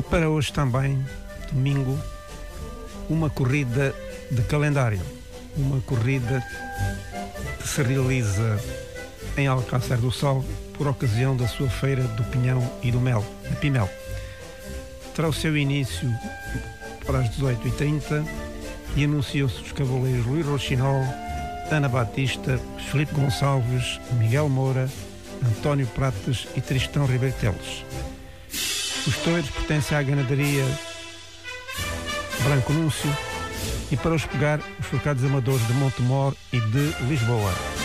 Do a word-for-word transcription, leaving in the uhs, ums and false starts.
E para hoje também, domingo, uma corrida de calendário. Uma corrida que se realiza em Alcácer do Sal por ocasião da sua feira do Pinhão e do Mel, de Pinel. Terá o seu início para as dezoito e trinta e anunciam-se os cavaleiros Luís Rochinol, Ana Batista, Filipe Gonçalves, Miguel Moura, António Prates e Tristão Ribeiro Teles. Os touros pertencem à ganadaria Branco Núncio e para os pegar os focados amadores de Montemor e de Lisboa.